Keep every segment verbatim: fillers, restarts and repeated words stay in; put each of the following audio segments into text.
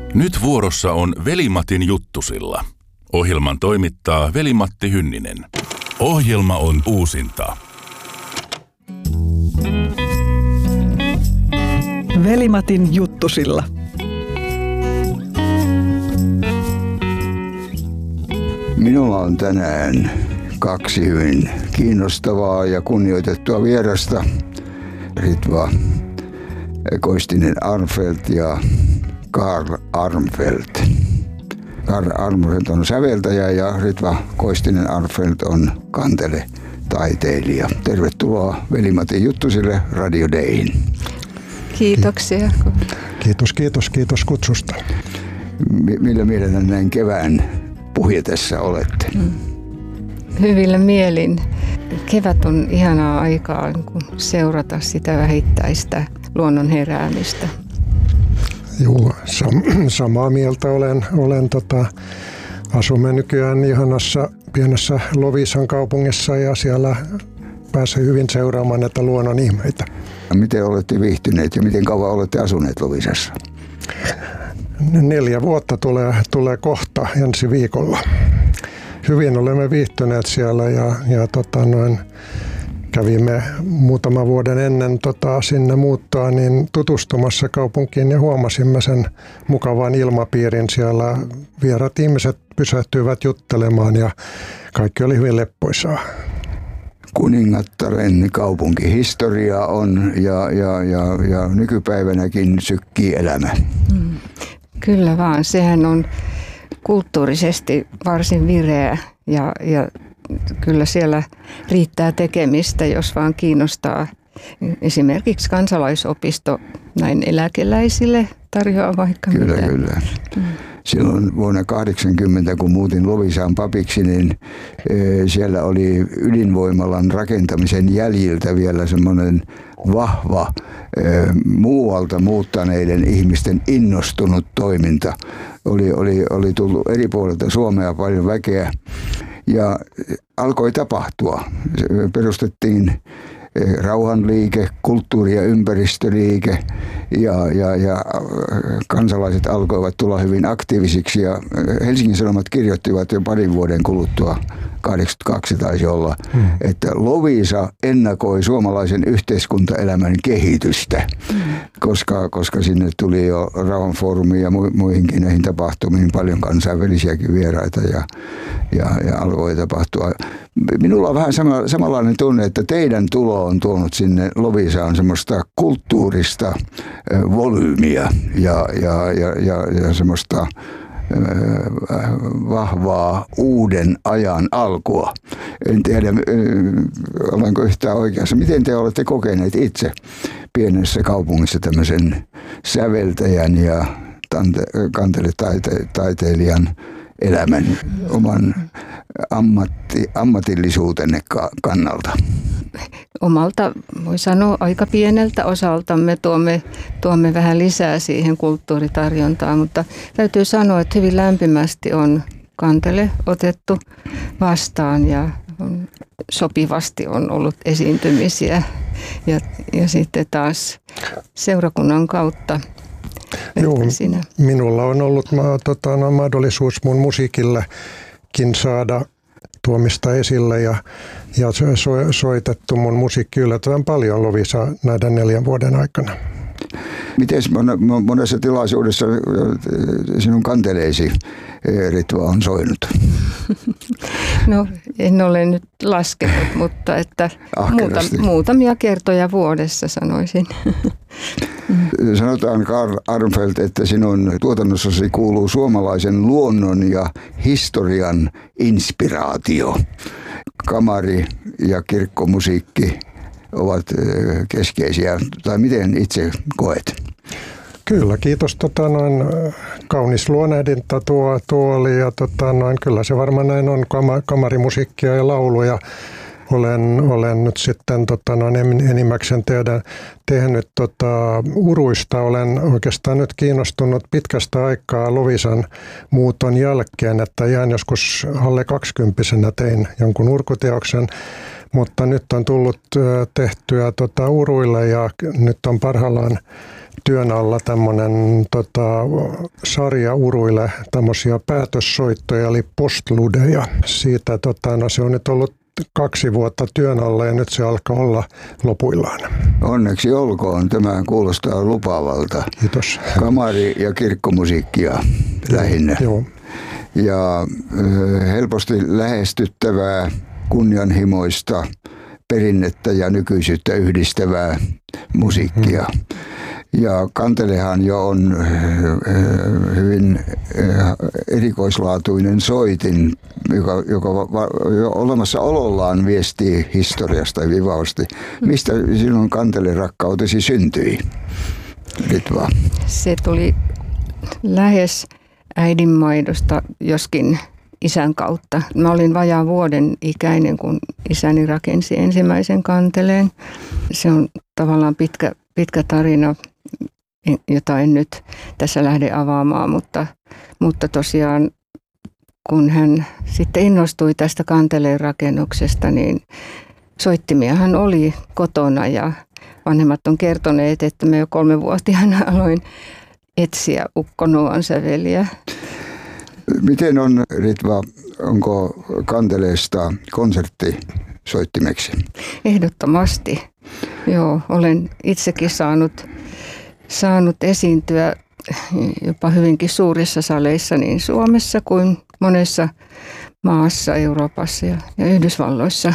Nyt vuorossa on Veli-Matin juttusilla. Ohjelman toimittaa Veli-Matti Hynninen. Ohjelma on uusinta. Veli-Matin juttusilla. Minulla on tänään kaksi hyvin kiinnostavaa ja kunnioitettua vierasta. Ritva Koistinen-Arnfeldt ja Carl Arnfeldt. Carl Arnfeldt on säveltäjä ja Ritva Koistinen-Arnfeldt on kantele-taiteilija. Tervetuloa Veli-Matin juttusille Radio Dayin. Kiitoksia. Kiitos, kiitos, kiitos kutsusta. M- millä mielellä näin kevään puhjetessa olette? Mm. Hyvillä mielin. Kevät on ihanaa aikaa seurata sitä vähittäistä luonnon heräämistä. Joo, sam- samaa mieltä olen. olen tota, asumme nykyään ihanassa pienessä Loviisan kaupungissa ja siellä pääsee hyvin seuraamaan näitä luonnon ihmeitä. Miten olette viihtyneet ja miten kauan olette asuneet Loviisassa? Neljä vuotta tulee, tulee kohta ensi viikolla. Hyvin olemme viihtyneet siellä ja, ja tota noin, kävimme muutama vuoden ennen tota, sinne muuttoa niin tutustumassa kaupunkiin ja huomasimme sen mukavan ilmapiirin siellä. Vierat ihmiset pysähtyivät juttelemaan ja kaikki oli hyvin leppoisaa. Kuningattaren kaupunkihistoria on ja, ja, ja, ja nykypäivänäkin sykkii elämä. Mm. Kyllä vaan. Sehän on kulttuurisesti varsin vireä ja, ja kyllä siellä riittää tekemistä, jos vaan kiinnostaa. Esimerkiksi kansalaisopisto näin eläkeläisille tarjoaa vaikka Kyllä, mitä. kyllä. Mm. Silloin vuonna kahdeksankymmentä, kun muutin Loviisaan papiksi, niin e, siellä oli ydinvoimalan rakentamisen jäljiltä vielä semmoinen vahva e, muualta muuttaneiden ihmisten innostunut toiminta. Oli, oli, oli tullut eri puolilta Suomea paljon väkeä ja alkoi tapahtua. Perustettiin rauhanliike, kulttuuri- ja ympäristöliike ja, ja, ja kansalaiset alkoivat tulla hyvin aktiivisiksi ja Helsingin Sanomat kirjoittivat jo parin vuoden kuluttua, kahdeksankymmentäkaksi taisi olla, hmm. että Loviisa ennakoi suomalaisen yhteiskuntaelämän kehitystä, hmm. koska, koska sinne tuli jo rauhanfoorumiin ja muihinkin näihin tapahtumiin paljon kansainvälisiäkin vieraita ja, ja, ja alkoi tapahtua. Minulla on vähän sama, samanlainen tunne, että teidän tulo on tuonut sinne Loviisaan semmoista kulttuurista volyymiä ja, ja, ja, ja, ja semmoista vahvaa uuden ajan alkua. En tiedä, olenko yhtään oikeassa. Miten te olette kokeneet itse pienessä kaupungissa tämmöisen säveltäjän ja kanteletaiteilijan elämän oman ammatti, ammatillisuutenne kannalta? Omalta, voi sanoa, aika pieneltä osaltamme tuomme, tuomme vähän lisää siihen kulttuuritarjontaan, mutta täytyy sanoa, että hyvin lämpimästi on kantele otettu vastaan ja on, sopivasti on ollut esiintymisiä ja, ja sitten taas seurakunnan kautta. Joo, minulla on ollut mä, tota, no, mahdollisuus mun musiikillekin saada tuomista esille ja, ja so, soitettu mun musiikki yllättävän paljon Loviisa näiden neljän vuoden aikana. Miten monessa tilaisuudessa sinun kanteleisi Ritva on soinut? No en ole nyt laskenut, mutta että muuta, muutamia kertoja vuodessa sanoisin. Sanotaan Carl Arnfeldt, että sinun tuotannossasi kuuluu suomalaisen luonnon ja historian inspiraatio. Kamari ja kirkkomusiikki ovat keskeisiä, tai miten itse koet? Kyllä, kiitos. Tota, noin, kaunis luonnehdinta tuo, tuo oli, ja tota, noin, kyllä se varmaan näin on, kama, kamarimusiikkia ja lauluja. Olen, olen nyt sitten tota, noin, enimmäkseen tehdä, tehnyt tota, uruista. Olen oikeastaan nyt kiinnostunut pitkästä aikaa Loviisan muuton jälkeen, että ihan joskus alle kaksikymppisenä tein jonkun urkuteoksen. mutta nyt on tullut tehtyä tota, uruille ja nyt on parhaillaan työn alla tämmöinen tota, sarja uruille, tämmöisiä päätössoittoja eli postludeja. Siitä tota, no, se on nyt ollut kaksi vuotta työn alla ja nyt se alkaa olla lopuillaan. Onneksi olkoon. Tämä kuulostaa lupaavalta. Kiitos. Kamari- ja kirkkomusiikkia lähinnä. Joo. Ja helposti lähestyttävää, kunnianhimoista, perinnettä ja nykyisyyttä yhdistävää musiikkia. Ja kantelehan jo on hyvin erikoislaatuinen soitin, joka, joka jo olemassa olollaan viestii historiasta vivausti. Mistä sinun kantelerakkautesi syntyi, Ritva? Se tuli lähes äidinmaidosta, joskin isän kautta. Mä olin vajaan vuoden ikäinen, kun isäni rakensi ensimmäisen kanteleen. Se on tavallaan pitkä, pitkä tarina, jota en nyt tässä lähde avaamaan, mutta, mutta tosiaan kun hän sitten innostui tästä kanteleen rakennuksesta, niin soittimiahan oli kotona ja vanhemmat on kertoneet, että me jo kolmevuotiaana aloin etsiä Ukko Noan säveliä. Miten on, Ritva, onko kanteleesta konserttisoittimeksi? Ehdottomasti. Joo, olen itsekin saanut, saanut esiintyä jopa hyvinkin suurissa saleissa niin Suomessa kuin monessa maassa, Euroopassa ja, ja Yhdysvalloissa.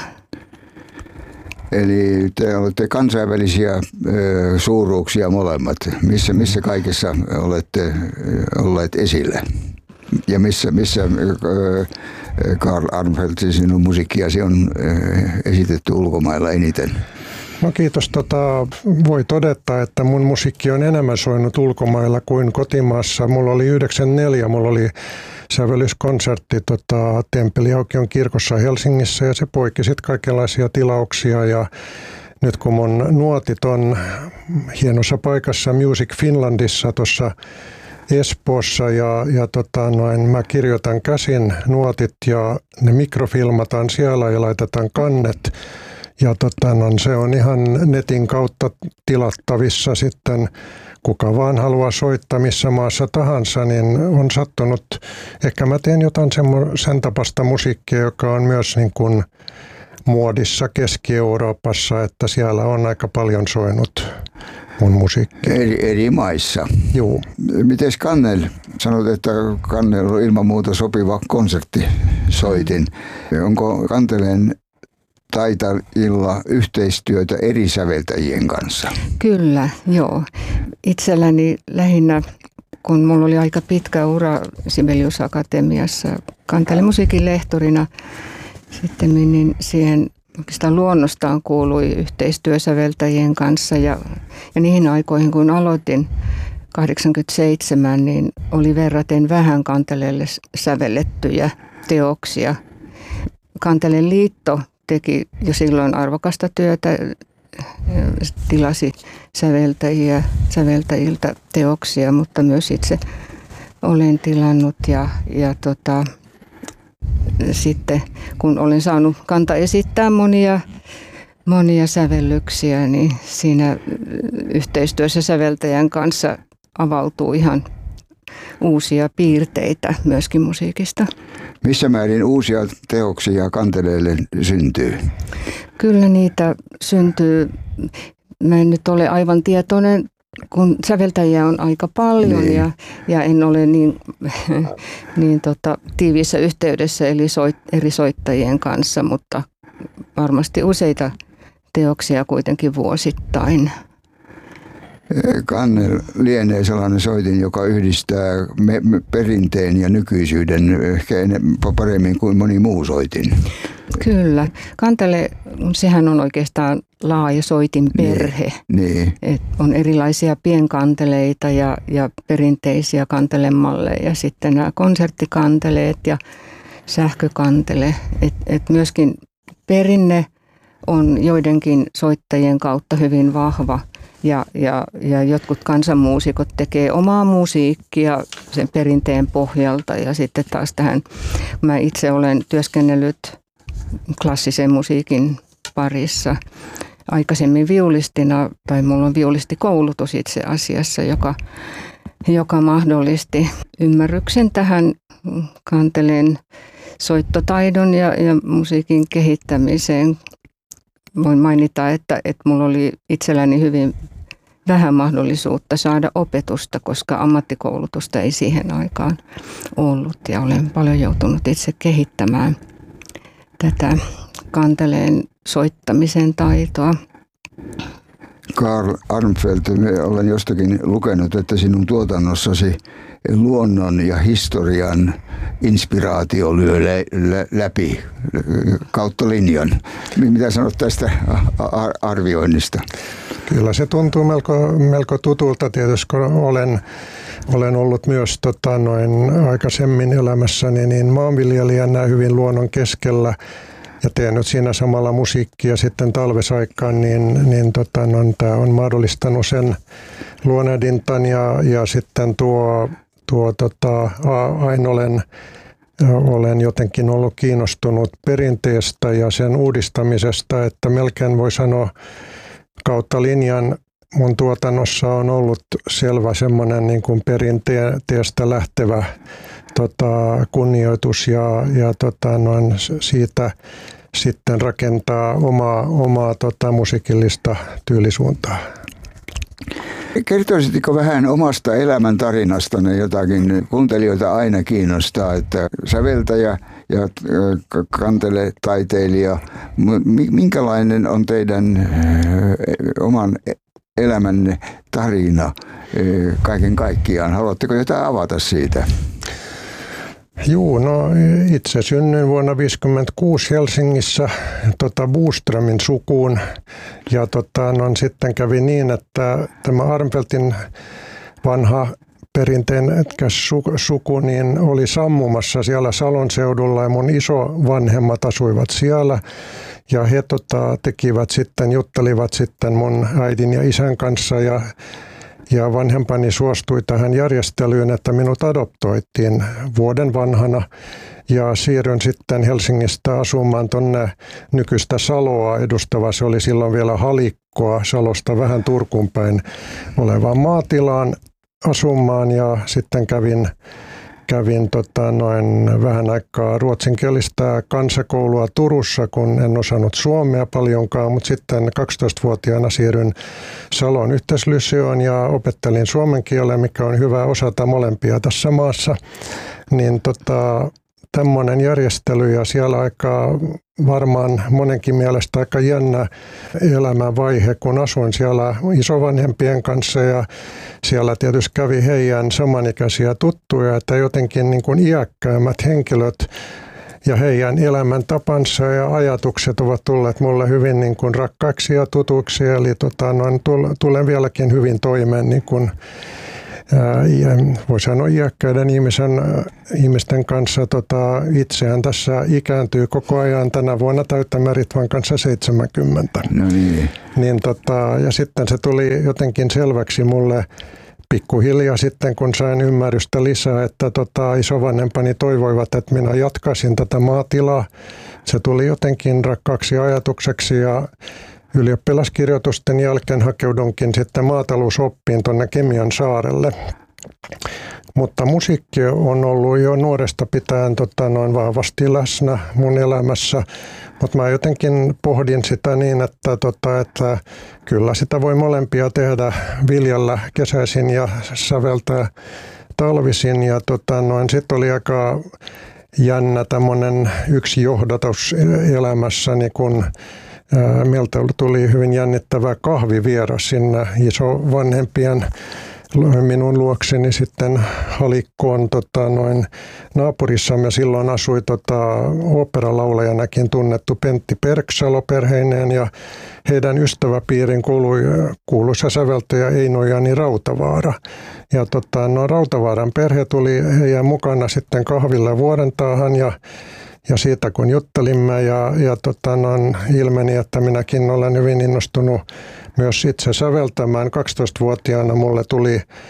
Eli te olette kansainvälisiä ö, suuruuksia molemmat. Missä, missä kaikessa olette olleet esillä? Ja missä, missä ö, Karl Armfeldt, sinun musiikkiasi on ö, esitetty ulkomailla eniten? No kiitos. Tota, voi todeta, että mun musiikki on enemmän soinut ulkomailla kuin kotimaassa. Mulla oli yhdeksänkymmentäneljä, mulla oli sävellyskonsertti tota, Temppeliaukion kirkossa Helsingissä ja se poikki sitten kaikenlaisia tilauksia. Ja nyt kun mun nuotit on hienossa paikassa Music Finlandissa tuossa Espoossa ja, ja tota, noin, mä kirjoitan käsin nuotit ja ne mikrofilmataan siellä ja laitetaan kannet. Ja tota, no, se on ihan netin kautta tilattavissa sitten, kuka vaan haluaa soittaa missä maassa tahansa, niin on sattunut. Ehkä mä teen jotain semmo, sen tapasta musiikkia, joka on myös niin kuin muodissa Keski-Euroopassa, että siellä on aika paljon soinut mun musiikkia. Eri, eri maissa. Joo. Mites kannel? Sanoit, että kannel on ilman muuta sopiva konserttisoitin. Onko kanteleen taitajilla yhteistyötä eri säveltäjien kanssa? Kyllä, joo. Itselläni lähinnä, kun mulla oli aika pitkä ura Sibelius Akatemiassa kantelemusiikin lehtorina, sitten niin siihen oikeastaan luonnostaan kuului yhteistyösäveltäjien kanssa ja, ja niihin aikoihin, kun aloitin kahdeksankymmentäseitsemän, niin oli verraten vähän kanteleelle sävellettyjä teoksia. Kanteleen liitto teki jo silloin arvokasta työtä, tilasi säveltäjiä, säveltäjiltä teoksia, mutta myös itse olen tilannut ja, ja tota, sitten kun olen saanut kanta esittää monia, monia sävellyksiä, niin siinä yhteistyössä säveltäjän kanssa avautuu ihan uusia piirteitä myöskin musiikista. Missä määrin uusia teoksia kanteleille syntyy? Kyllä niitä syntyy. Mä en nyt ole aivan tietoinen, kun säveltäjiä on aika paljon niin. ja, ja en ole niin, niin tota, tiiviissä yhteydessä eli soit, eri soittajien kanssa, mutta varmasti useita teoksia kuitenkin vuosittain. Kannel lienee sellainen soitin, joka yhdistää me, me perinteen ja nykyisyyden ehkä paremmin kuin moni muu soitin. Kyllä. Kantele, sehän on oikeastaan laaja soitinperhe. Niin, niin. On erilaisia pienkanteleita ja, ja perinteisiä kantelemalleja ja sitten nämä konserttikanteleet ja sähkökantele. Et, et myöskin perinne on joidenkin soittajien kautta hyvin vahva. Ja, ja, ja jotkut kansanmuusikot tekee omaa musiikkia sen perinteen pohjalta ja sitten taas tähän, mä itse olen työskennellyt klassisen musiikin parissa. Aikaisemmin viulistina, tai mulla on viulistikoulutus itse asiassa, joka, joka mahdollisti ymmärryksen tähän kanteleen soittotaidon ja, ja musiikin kehittämiseen. Voin mainita, että, että mulla oli itselläni hyvin vähän mahdollisuutta saada opetusta, koska ammattikoulutusta ei siihen aikaan ollut. Ja olen paljon joutunut itse kehittämään tätä kanteleen soittamisen taitoa. Karl Armfeldt, olen jostakin lukenut, että sinun tuotannossasi luonnon ja historian inspiraatio lyö läpi kautta linjan. Mitä sanot tästä arvioinnista? Kyllä se tuntuu melko, melko tutulta tietysti, kun olen, olen ollut myös tota, noin aikaisemmin elämässäni niin maanviljelijänä hyvin luonnon keskellä ja tehnyt siinä samalla musiikkia sitten talvesaikaan, niin, niin tota, no, tämä on mahdollistanut sen luonnehdintan ja, ja sitten tuo, tuo tota, aina olen, olen jotenkin ollut kiinnostunut perinteestä ja sen uudistamisesta, että melkein voi sanoa kautta linjan mun tuotannossa on ollut selvä semmoinen niin kuin perinteestä lähtevä tota, kunnioitus ja, ja tota, noin siitä sitten rakentaa omaa, omaa tota, musiikillista tyylisuuntaa. Kertoisitko vähän omasta elämäntariнаstanne jotakin? Kuuntelijoita aina kiinnostaa, että säveltäjä ja kanteletaiteilija. Minkälainen on teidän oman elämänne tarina kaiken kaikkiaan? Haluatteko jotain avata siitä? Juu, no itse synnyin vuonna tuhatyhdeksänsataaviisikymmentäkuusi Helsingissä tota Boströmin sukuun ja tota, no, sitten kävi niin, että tämä Armfeldtin vanha perinteikäs suku niin oli sammumassa siellä Salon seudulla ja mun isovanhemmat asuivat siellä ja he tota, tekivät sitten, juttelivat sitten mun äidin ja isän kanssa ja Ja vanhempani suostui tähän järjestelyyn, että minut adoptoitiin vuoden vanhana ja siirryn sitten Helsingistä asumaan tuonne nykyistä Saloa edustava. Se oli silloin vielä Halikkoa, Salosta vähän Turkuun päin olevaan maatilaan asumaan ja sitten kävin Kävin tota, noin vähän aikaa ruotsinkielistä kansakoulua Turussa, kun en osannut suomea paljonkaan, mutta sitten kaksitoistavuotiaana siirryn Salon yhteislyseoon ja opettelin suomen kielen, mikä on hyvä osata molempia tässä maassa. Niin tota, tämmöinen järjestely ja siellä aika varmaan monenkin mielestä aika jännä elämänvaihe, kun asuin siellä isovanhempien kanssa ja siellä tietysti kävi heidän samanikäisiä tuttuja, että jotenkin niin kuin iäkkäämmät henkilöt ja heidän elämäntapansa ja ajatukset ovat tulleet mulle hyvin niin kuin rakkaiksi ja tutuiksi, eli tota, noin, tulen vieläkin hyvin toimeen niin kuin voi sanoa iäkkäiden ihmisen, ihmisten kanssa. Tota, itsehän tässä ikääntyy koko ajan. Tänä vuonna täyttämään Ritvan kanssa seitsemänkymmentä. No niin. Niin tota, ja sitten se tuli jotenkin selväksi mulle pikkuhiljaa sitten, kun sain ymmärrystä lisää, että tota, isovanhempani toivoivat, että minä jatkaisin tätä maatilaa. Se tuli jotenkin rakkaaksi ajatukseksi ja ylioppilaskirjoitusten jälkeen hakeudunkin sitten maatalousoppiin tuonne Kemian saarelle. Mutta musiikki on ollut jo nuoresta pitäen tota, noin vahvasti läsnä mun elämässä. Mutta mä jotenkin pohdin sitä niin, että, tota, että kyllä sitä voi molempia tehdä, viljellä kesäisin ja säveltää talvisin. Ja tota, noin sitten oli aika jännä tämmöinen yksi johdatus elämässäni, kun meiltä tuli hyvin jännittävä kahvivieras sinne isovanhempien minun luokseni sitten Halikkoon tota, noin naapurissamme. Silloin asui tota, oopperalaulajanakin tunnettu Pentti Perksalo perheineen ja heidän ystäväpiirin kuului kuuluisa säveltäjä Eino-Jani Rautavaara. Ja tota, no, Rautavaaran perhe tuli heidän mukana sitten kahville Vuorentaahan ja Ja siitä kun juttelimme ja, ja tota, no, ilmeni, että minäkin olen hyvin innostunut myös itse säveltämään. kaksitoistavuotiaana mulle tuli,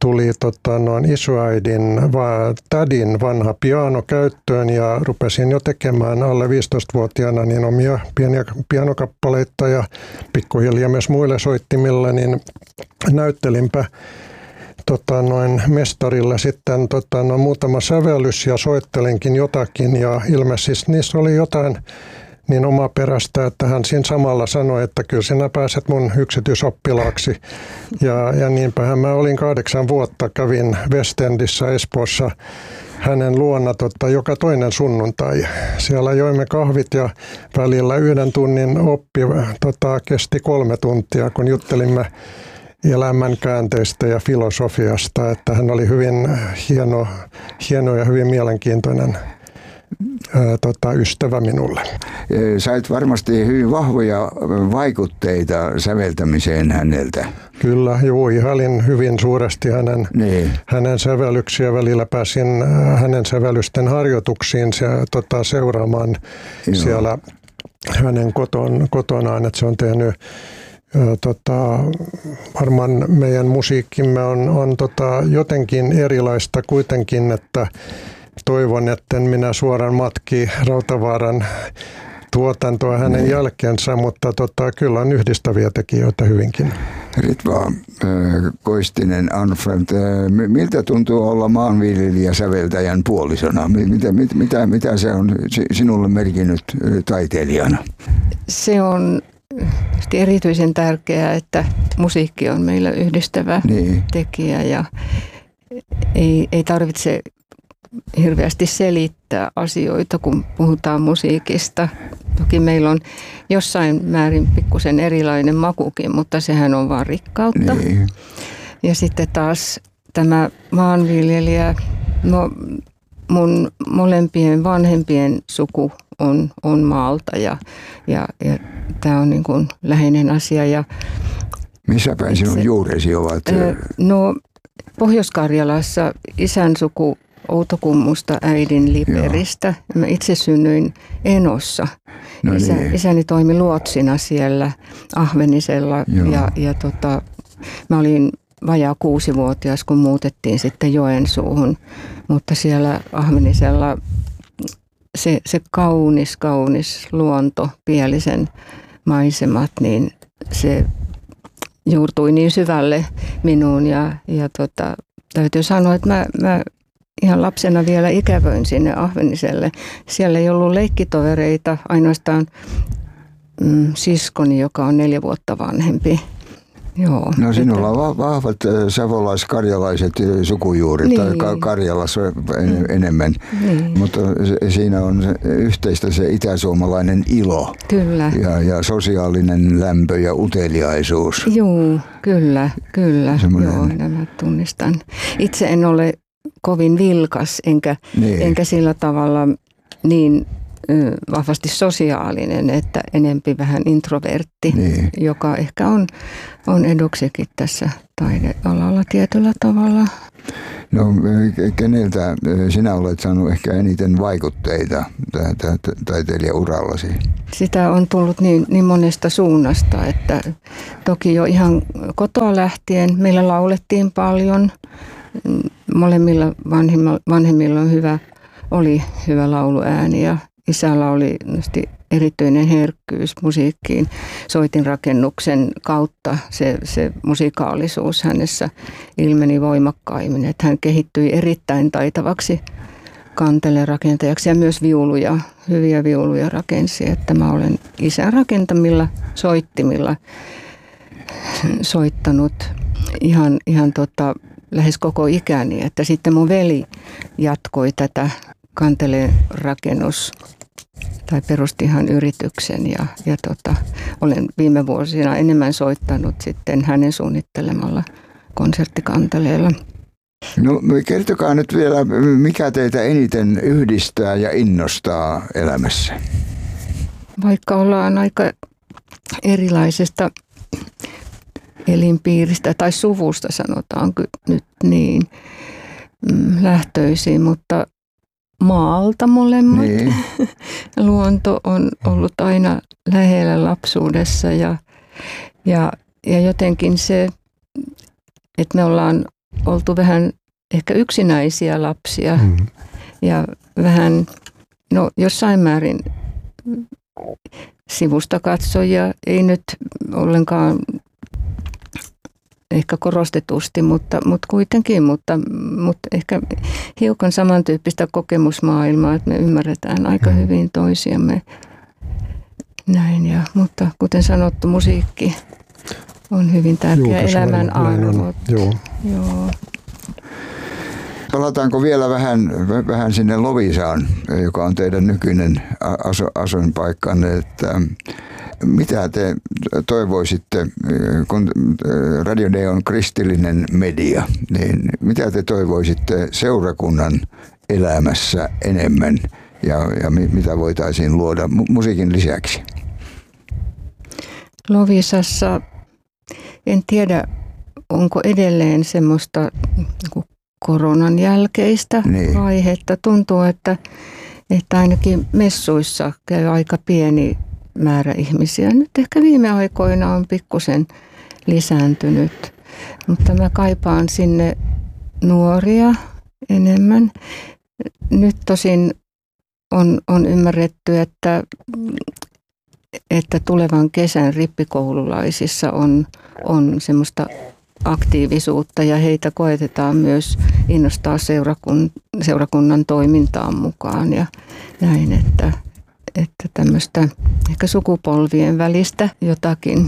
tuli tota, noin isoäidin, va, tädin vanha piano käyttöön ja rupesin jo tekemään alle viisitoistavuotiaana niin omia pieniä pianokappaleita ja pikkuhiljaa myös muille soittimilla, niin näyttelinpä tota, noin mestarille sitten tota, noin muutama sävellys ja soittelinkin jotakin ja ilmeisesti niissä oli jotain niin omaperäistä, että hän siinä samalla sanoi, että kyllä sinä pääset mun yksityisoppilaaksi. Ja, ja niinpähän mä olin kahdeksan vuotta, kävin West Endissä Espoossa hänen luona tota, joka toinen sunnuntai. Siellä joimme kahvit ja välillä yhden tunnin oppi tota, kesti kolme tuntia, kun juttelimme elämän käänteistä ja filosofiasta. Että hän oli hyvin hieno, hieno ja hyvin mielenkiintoinen Ää, tota, ystävä minulle. Sait varmasti hyvin vahvoja vaikutteita säveltämiseen häneltä. Kyllä, juu, ihailin hyvin suuresti hänen, niin. hänen sävellyksiä. Välillä pääsin hänen sävellysten harjoituksiin se, tota, seuraamaan Joo. siellä hänen koton, kotonaan, että se on tehnyt ää, tota, varmaan meidän musiikkimme on, on tota, jotenkin erilaista kuitenkin, että toivon, että minä suoraan matki Rautavaaran tuotantoa hänen mm. jälkeensä, mutta tota, kyllä on yhdistäviä tekijöitä hyvinkin. Ritva Koistinen, Arnfremd, miltä tuntuu olla maanviljelijä säveltäjän puolisona? Mitä, mitä, mitä se on sinulle merkinnyt taiteilijana? Se on erityisen tärkeää, että musiikki on meillä yhdistävä niin. tekijä ja ei, ei tarvitse hirveästi selittää asioita, kun puhutaan musiikista. Toki meillä on jossain määrin pikkusen erilainen makukin, mutta sehän on vaan rikkautta. Niin. Ja sitten taas tämä maanviljelijä, no mun molempien vanhempien suku on, on maalta ja, ja, ja tämä on niin kuin läheinen asia. Ja missä päin sinun juuresi ovat? No Pohjois-Karjalassa isän suku Outokummusta, äidin Liperistä. Joo. Mä itse synnyin Enossa. No Isä, niin. Isäni toimi luotsina siellä Ahvenisella ja, ja tota, mä olin vajaa kuusivuotias, kun muutettiin sitten Joensuuhun. Mutta siellä Ahvenisella se, se kaunis, kaunis luonto, Pielisen maisemat, niin se juurtui niin syvälle minuun ja, ja tota, täytyy sanoa, että mä, mä ihan lapsena vielä ikävöin sinne Ahveniselle. Siellä ei ollut leikkitovereita, ainoastaan mm, siskoni, joka on neljä vuotta vanhempi. Joo, no sinulla on vahvat savolais-karjalaiset sukujuuret, niin. tai Karjalassa en, enemmän, niin. mutta siinä on yhteistä se itäsuomalainen ilo kyllä. Ja, ja sosiaalinen lämpö ja uteliaisuus. Joo, kyllä, kyllä. Semmoinen... Joo, nämä tunnistan. Itse en ole kovin vilkas, enkä, niin. enkä sillä tavalla niin vahvasti sosiaalinen, että enempi vähän introvertti, niin. joka ehkä on, on eduksikin tässä taidealalla tietyllä tavalla. No keneltä sinä olet saanut ehkä eniten vaikutteita taiteilijaurallasi? Sitä on tullut niin, niin monesta suunnasta, että toki jo ihan kotoa lähtien meillä laulettiin paljon. Molemmilla vanhemmilla on hyvä, oli hyvä lauluääni ja isällä oli erityinen herkkyys musiikkiin. Soitin rakennuksen kautta se, se musikaalisuus hänessä ilmeni voimakkaimmin. Että hän kehittyi erittäin taitavaksi kantelerakentajaksi ja myös viuluja, hyviä viuluja rakensi. Että mä olen isän rakentamilla soittimilla soittanut ihan, ihan tota, lähes koko ikäni. Että sitten mun veli jatkoi tätä kantelerakennus tai perusti ihan yrityksen ja, ja tota, olen viime vuosina enemmän soittanut sitten hänen suunnittelemalla konserttikanteleella. No kertokaa nyt vielä, mikä teitä eniten yhdistää ja innostaa elämässä? Vaikka ollaan aika erilaisesta elinpiiristä tai suvusta sanotaan nyt niin lähtöisin, mutta maalta molemmat. Niin. Luonto on ollut aina lähellä lapsuudessa ja, ja, ja jotenkin se, että me ollaan oltu vähän ehkä yksinäisiä lapsia Mm. ja vähän, no jossain määrin sivusta katsojia, ei nyt ollenkaan ehkä korostetusti, mutta, mutta kuitenkin, mutta, mutta ehkä hiukan samantyyppistä kokemusmaailmaa, että me ymmärretään aika Mm. hyvin toisiamme. Näin, ja, mutta kuten sanottu, musiikki on hyvin tärkeä Juu, elämän näin on. arvo. Joo. Joo. Palataanko vielä vähän, vähän sinne Loviisaan, joka on teidän nykyinen asu, asuinpaikkanne, että mitä te toivoisitte, kun Radio D on kristillinen media, niin mitä te toivoisitte seurakunnan elämässä enemmän ja, ja mitä voitaisiin luoda musiikin lisäksi? Loviisassa en tiedä, onko edelleen semmoista koronan jälkeistä Niin. vaihetta. Tuntuu, että, että ainakin messuissa käy aika pieni määrä ihmisiä. Nyt ehkä viime aikoina on pikkusen lisääntynyt, mutta mä kaipaan sinne nuoria enemmän. Nyt tosin on, on ymmärretty, että, että tulevan kesän rippikoululaisissa on, on semmoista aktiivisuutta ja heitä koetetaan myös innostaa seurakun, seurakunnan toimintaan mukaan ja näin, että, että tämmöistä ehkä sukupolvien välistä jotakin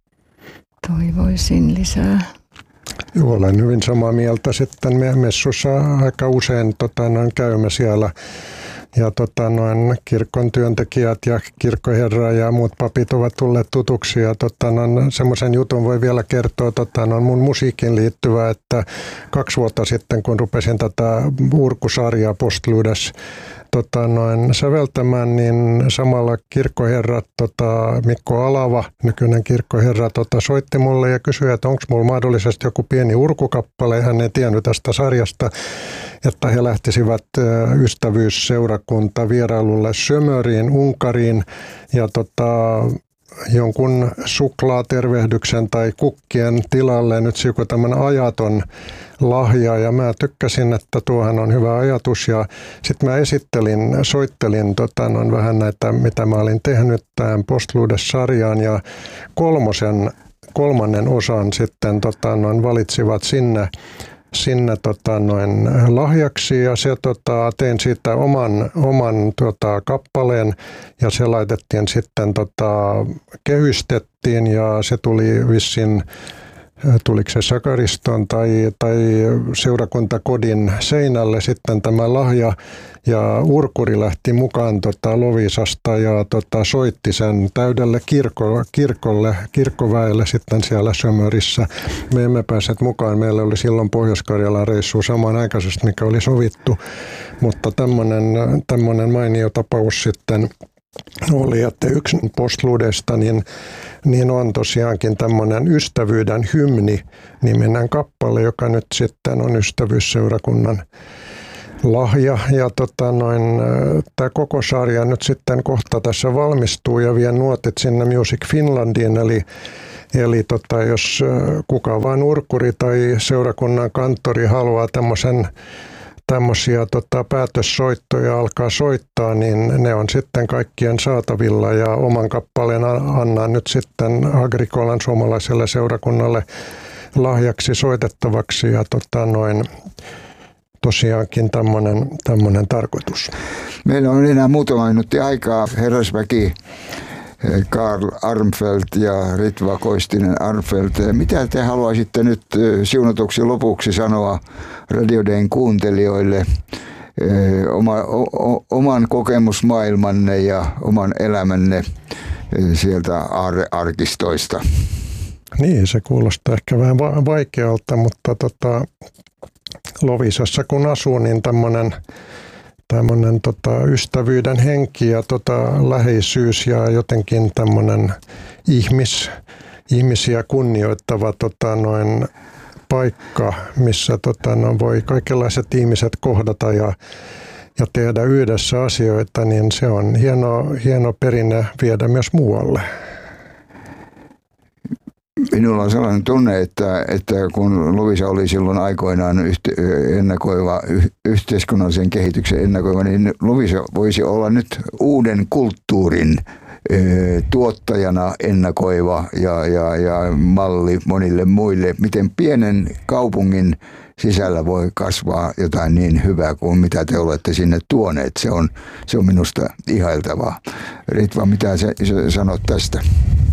toivoisin lisää. Joo, olen hyvin samaa mieltä. Sitten me messussa aika usein tota, noin käymme siellä ja tota, noin kirkon työntekijät ja kirkkoherra ja muut papit ovat tulleet tutuksi. Ja tota, noin, semmoisen jutun voi vielä kertoa tota, noin mun musiikin liittyvää, että kaksi vuotta sitten kun rupesin tätä urkusarjaa Postludes tota, noin säveltämään, niin samalla kirkkoherra tota, Mikko Alava, nykyinen kirkkoherra, tota, soitti mulle ja kysyi, että onko mulla mahdollisesti joku pieni urkukappale. Hän ei tiennyt tästä sarjasta, että he lähtisivät ystävyysseurakunta vierailulle Sömöriin, Unkariin ja tota, jonkun suklaatervehdyksen tai kukkien tilalle nyt joku tämmöinen ajaton lahja ja mä tykkäsin, että tuohan on hyvä ajatus ja sitten mä esittelin, soittelin tota, no, vähän näitä, mitä mä olin tehnyt tähän Postludes-sarjaan ja kolmosen, kolmannen osan sitten tota, no, valitsivat sinne sinne tota, noin lahjaksi ja se, tota, tein siitä oman, oman tota, kappaleen ja se laitettiin sitten, tota, kehystettiin ja se tuli vissiin, tuliko se Sakariston tai, tai seurakuntakodin seinälle sitten tämä lahja ja urkuri lähti mukaan tota, Loviisasta ja tota, soitti sen täydelle kirko, kirkolle, kirkkoväelle sitten siellä Sömörissä. Me emme päässeet mukaan, meillä oli silloin Pohjois-Karjalan reissu samanaikaisesti, mikä oli sovittu, mutta tämmöinen mainio tapaus sitten oli, että yksi Postludesta niin, niin on tosiaankin tämmöinen ystävyyden hymni niminen kappale, joka nyt sitten on ystävyysseurakunnan lahja. Ja tota noin, tämä koko sarja nyt sitten kohta tässä valmistuu ja vie nuotit sinne Music Finlandiin, eli Eli tota, jos kuka vaan urkkuri tai seurakunnan kanttori haluaa tämmöisen tämmöisiä tota, päätössoittoja alkaa soittaa, niin ne on sitten kaikkien saatavilla ja oman kappaleen annan nyt sitten Agricolan suomalaiselle seurakunnalle lahjaksi soitettavaksi ja tota, noin, tosiaankin tämmöinen, tämmöinen tarkoitus. Meillä on enää muutama minuutti aikaa. Herrasväki, Karl Armfelt ja Ritva Koistinen Armfelt. Mitä te haluaisitte nyt siunatuksi lopuksi sanoa Radio D:n kuuntelijoille oma, o, oman kokemusmaailmanne ja oman elämänne sieltä aarrearkistoista? Niin, se kuulostaa ehkä vähän vaikealta, mutta tota, Loviisassa kun asuu, niin tämmöinen tämmöinen tota, ystävyyden henki ja tota, läheisyys ja jotenkin tämmöinen ihmis, ihmisiä kunnioittava tota, noin, paikka, missä tota, no, voi kaikenlaiset ihmiset kohdata ja, ja tehdä yhdessä asioita, niin se on hieno, hieno perinne viedä myös muualle. Minulla on sellainen tunne, että, että kun Lovisa oli silloin aikoinaan yhte, ennakoiva, yhteiskunnallisen kehityksen ennakoiva, niin Lovisa voisi olla nyt uuden kulttuurin tuottajana ennakoiva ja, ja, ja malli monille muille. Miten pienen kaupungin sisällä voi kasvaa jotain niin hyvää kuin mitä te olette sinne tuoneet. Se on, se on minusta ihailtavaa. Ritva, mitä sä sanot tästä?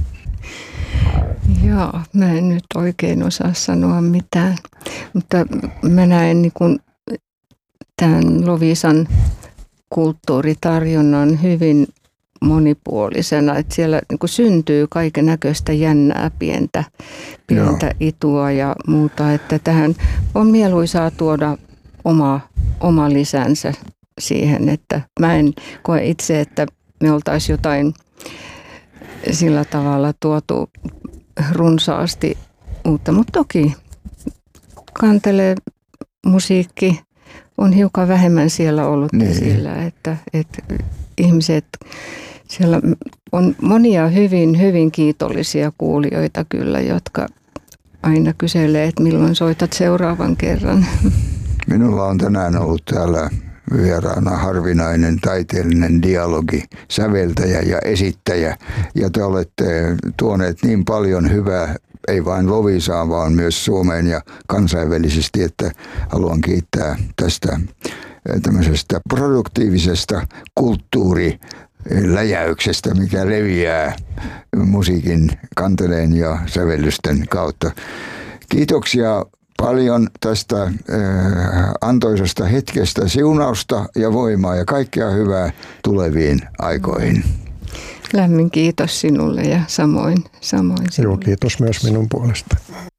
Joo, mä en nyt oikein osaa sanoa mitään, mutta mä näen niin kuin tämän Lovisan kulttuuritarjonnan hyvin monipuolisena, että siellä niin kuin syntyy kaiken näköistä jännää pientä, pientä Joo. itua ja muuta, että tähän on mieluisaa tuoda oma, oma lisänsä siihen, että mä en koe itse, että me oltaisiin jotain sillä tavalla tuotu runsaasti uutta, mutta toki kantelee musiikki on hiukan vähemmän siellä ollut niin. esillä, että, että ihmiset, siellä on monia hyvin, hyvin kiitollisia kuulijoita kyllä, jotka aina kyselee, että milloin soitat seuraavan kerran. Minulla on tänään ollut täällä vieraana harvinainen taiteellinen dialogi, säveltäjä ja esittäjä. Ja te olette tuoneet niin paljon hyvää, ei vain Lovisaan, vaan myös Suomeen ja kansainvälisesti, että haluan kiittää tästä tämmöisestä produktiivisesta kulttuuriläjäyksestä, mikä leviää musiikin, kanteleen ja sävellysten kautta. Kiitoksia paljon tästä äh, antoisesta hetkestä, siunausta ja voimaa ja kaikkea hyvää tuleviin aikoihin. Lämmin kiitos sinulle ja samoin, samoin sinulle. Joo, kiitos myös minun puolesta.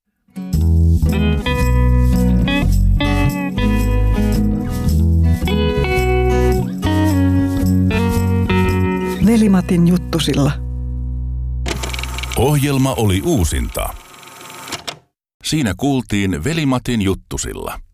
Veli-Matin juttusilla. Ohjelma oli uusinta. Siinä kuultiin Veli-Matin juttusilla.